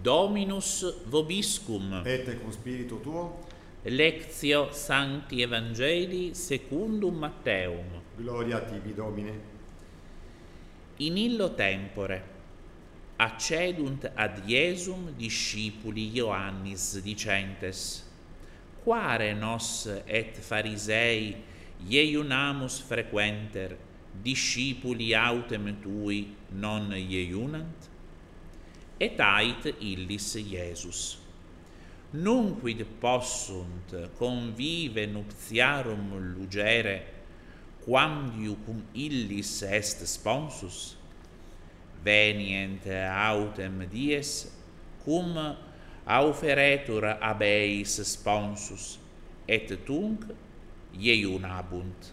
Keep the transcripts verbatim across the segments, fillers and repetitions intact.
Dominus vobiscum. Et cum spiritu tuo. Lectio Sancti Evangelii secundum Matteum. Gloria tibi, Domine. In illo tempore accedunt ad Iesum discipuli Ioannis dicentes: Quare nos et Pharisei ieiunamus frequenter, discipuli autem tui non ieiunant? Et ait illis Iesus: Nunquid possunt convive nuptiarum lugere, quamdiu cum illis est sponsus? Venient autem dies, cum auferetur ab eis sponsus, et tunc ieiunabunt.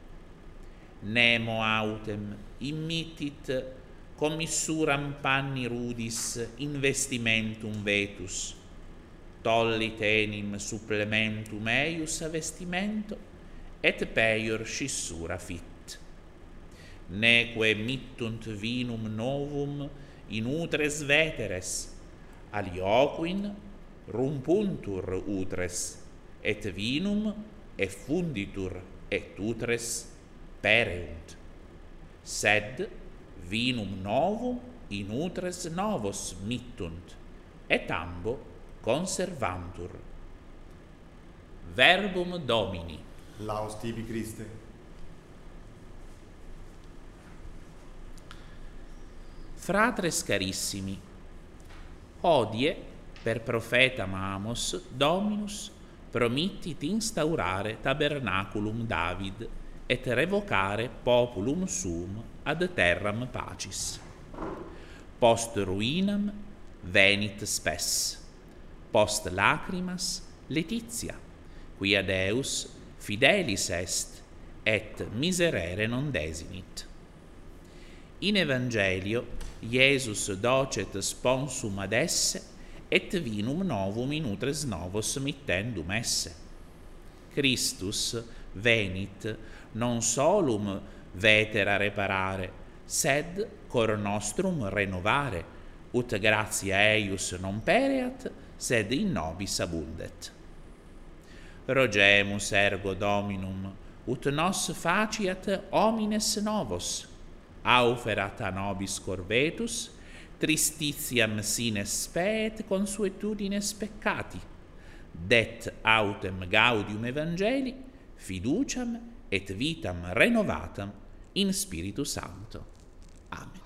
Nemo autem immittit commissuram panni rudis investimentum vetus, tollit enim supplementum eius a vestimento, et peior scissura fit. Neque mittunt vinum novum in utres veteres, alioquin rumpuntur utres, et vinum effunditur, et utres pereunt. Sed vinum novum in utres novos mittunt, et ambo conservantur. Verbum Domini. Laus tibi, Christe. Fratres carissimi, hodie per profetam Amos Dominus promittit instaurare tabernaculum David et revocare populum suum ad terram pacis. Post ruinam venit spes, post lacrimas letitia, quia Deus fidelis est et miserere non desinit. In Evangelio Iesus docet sponsum ad esse, et vinum novum in utres novos mittendum esse. Christus venit non solum vetera reparare, sed cor nostrum renovare, ut gratia eius non pereat, sed in nobis abundet. Rogemus ergo Dominum, ut nos faciat homines novos, auferat a nobis corvetus, tristitiam sine speet consuetudines peccati, det autem gaudium Evangelii, fiduciam et vitam renovatam in Spiritu Sancto. Amen.